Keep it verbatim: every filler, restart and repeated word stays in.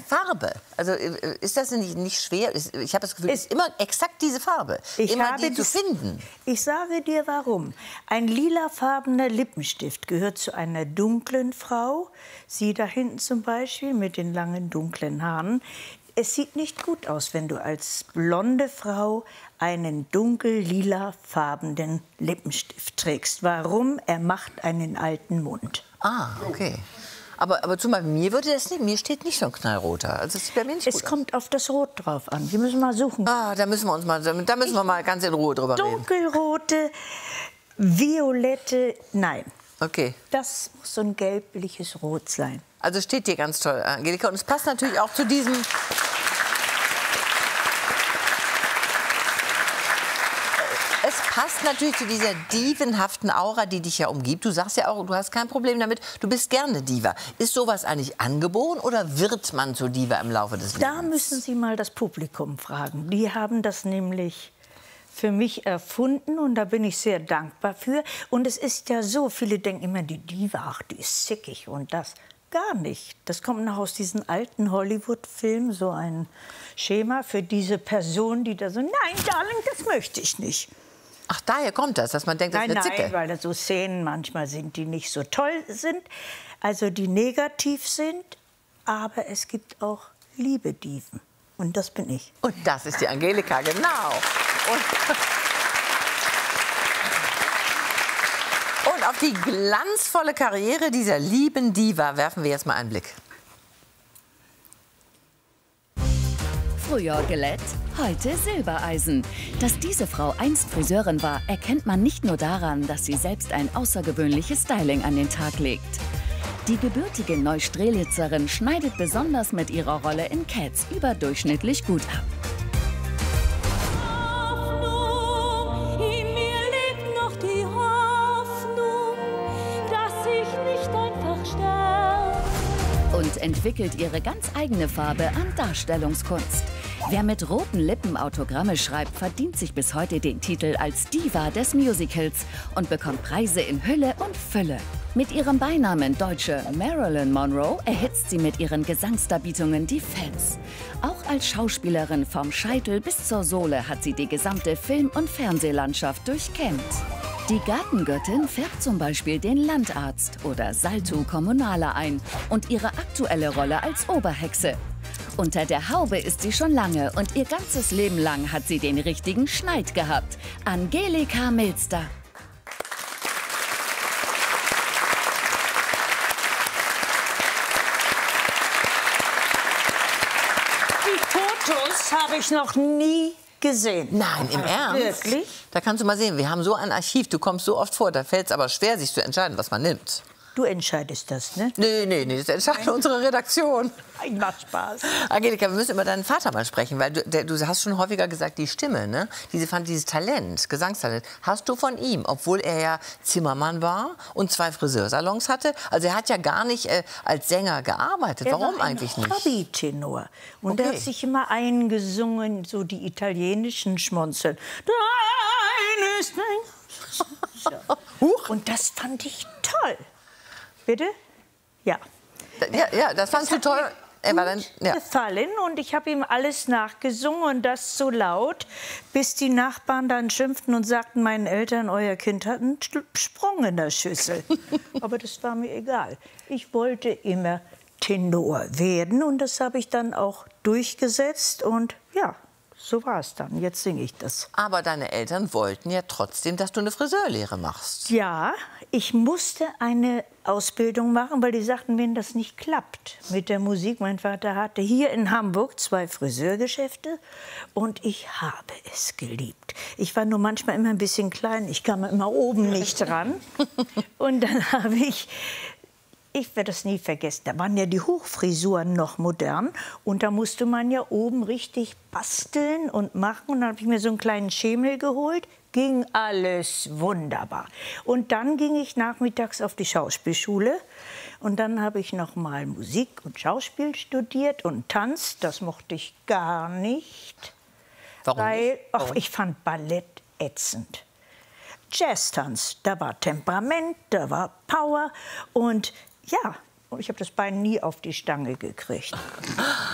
Farbe. Also ist das nicht, nicht schwer? Ich habe das Gefühl, es ist immer exakt diese Farbe. Ich immer habe die zu das, finden. Ich sage dir warum. Ein lilafarbener Lippenstift gehört zu einer dunklen Frau. Sie da hinten zum Beispiel mit den langen dunklen Haaren. Es sieht nicht gut aus, wenn du als blonde Frau einen dunkel-lila-farbenen Lippenstift trägst. Warum? Er macht einen alten Mund. Ah, okay. Aber, aber zum Beispiel, mir würde das nicht, mir steht nicht so ein knallroter. Also das sieht bei mir nicht es gut kommt aus. Auf das Rot drauf an. Wir müssen mal suchen. Ah, da müssen wir uns mal, da müssen wir mal ganz in Ruhe drüber reden. Dunkelrote, violette, nein. Okay. Das muss so ein gelbliches Rot sein. Also steht dir ganz toll, Angelika. Und es passt natürlich auch zu diesem... Es passt natürlich zu dieser dievenhaften Aura, die dich ja umgibt. Du sagst ja auch, du hast kein Problem damit, du bist gerne Diva. Ist sowas eigentlich angeboren oder wird man zur Diva im Laufe des Lebens? Da müssen Sie mal das Publikum fragen. Die haben das nämlich für mich erfunden und da bin ich sehr dankbar für. Und es ist ja so, viele denken immer, die Diva, ach, die ist sickig und das. Gar nicht. Das kommt noch aus diesen alten Hollywood-Filmen, so ein Schema für diese Person, die da so, nein, Darling, das möchte ich nicht. Ach, daher kommt das, dass man denkt, das ist Nein, eine Zicke. nein, weil da so Szenen manchmal sind, die nicht so toll sind, also die negativ sind, aber es gibt auch liebe Diven. Und das bin ich. Und das ist die Angelika, genau. Und, und auf die glanzvolle Karriere dieser lieben Diva werfen wir jetzt mal einen Blick. Früher Gillette, heute Silbereisen. Dass diese Frau einst Friseurin war, erkennt man nicht nur daran, dass sie selbst ein außergewöhnliches Styling an den Tag legt. Die gebürtige Neustrelitzerin schneidet besonders mit ihrer Rolle in Cats überdurchschnittlich gut ab. Hoffnung, in mir lebt noch die Hoffnung, dass ich nicht einfach sterbe. Und entwickelt ihre ganz eigene Farbe an Darstellungskunst. Wer mit roten Lippen Autogramme schreibt, verdient sich bis heute den Titel als Diva des Musicals und bekommt Preise in Hülle und Fülle. Mit ihrem Beinamen Deutsche Marilyn Monroe erhitzt sie mit ihren Gesangsdarbietungen die Fans. Auch als Schauspielerin vom Scheitel bis zur Sohle hat sie die gesamte Film- und Fernsehlandschaft durchkämmt. Die Gartengöttin färbt zum Beispiel den Landarzt oder Salto Kommunaler ein und ihre aktuelle Rolle als Oberhexe. Unter der Haube ist sie schon lange und ihr ganzes Leben lang hat sie den richtigen Schneid gehabt. Angelika Milster. Die Fotos habe ich noch nie gesehen. Nein, im Ernst? Wirklich? Da kannst du mal sehen, wir haben so ein Archiv, du kommst so oft vor, da fällt es aber schwer, sich zu entscheiden, was man nimmt. Du entscheidest das, ne? Nee, nee, nee, das entscheidet unsere Redaktion. Nein, macht Spaß. Angelika, wir müssen über deinen Vater mal sprechen, weil du, der, du hast schon häufiger gesagt, die Stimme, ne? Diese, fand, dieses Talent, Gesangstalent, hast du von ihm, obwohl er ja Zimmermann war und zwei Friseursalons hatte. Also er hat ja gar nicht äh, als Sänger gearbeitet. Er Warum war eigentlich ein nicht? Hobbytenor. Und Okay. er hat sich immer eingesungen, so die italienischen Schmonzeln. Dein ist mein... Huch. Und das fand ich toll. Bitte? Ja. Ja, ja, das fandst du toll. Er war dann, ja. gefallen und ich habe ihm alles nachgesungen und das so laut, bis die Nachbarn dann schimpften und sagten meinen Eltern, euer Kind hat einen Sprung in der Schüssel. Aber das war mir egal. Ich wollte immer Tenor werden und das habe ich dann auch durchgesetzt und ja, so war es dann. Jetzt singe ich das. Aber deine Eltern wollten ja trotzdem, dass du eine Friseurlehre machst. Ja, ich musste eine Ausbildung machen, weil die sagten, wenn das nicht klappt mit der Musik. Mein Vater hatte hier in Hamburg zwei Friseurgeschäfte und ich habe es geliebt. Ich war nur manchmal immer ein bisschen klein, ich kam immer oben nicht ran. Und dann habe ich... Ich werde das nie vergessen. Da waren ja die Hochfrisuren noch modern. Und da musste man ja oben richtig basteln und machen. Und dann habe ich mir so einen kleinen Schemel geholt. Ging alles wunderbar. Und dann ging ich nachmittags auf die Schauspielschule. Und dann habe ich noch mal Musik und Schauspiel studiert und Tanz. Das mochte ich gar nicht. Warum? Weil ach, Warum? ich fand Ballett ätzend. Jazztanz, da war Temperament, da war Power und ja, ich habe das Bein nie auf die Stange gekriegt.